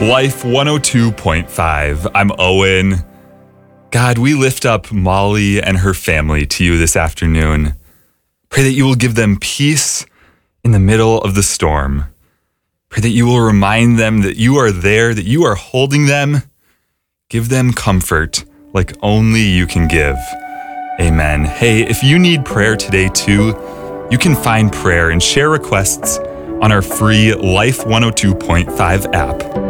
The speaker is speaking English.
Life 102.5. I'm Owen. God, we lift up Molly and her family to you this afternoon. Pray that you will give them peace in the middle of the storm. Pray that you will remind them that you are there, that you are holding them. Give them comfort like only you can give. Amen. Hey, if you need prayer today too, you can find prayer and share requests on our free Life 102.5 app.